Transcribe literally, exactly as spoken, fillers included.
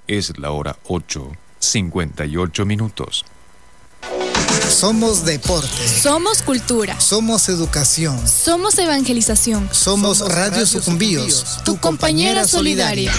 Es la hora ocho, cincuenta y ocho minutos. Somos deporte. Somos cultura. Somos educación. Somos evangelización. Somos Radio Sucumbíos, tu compañera solidaria.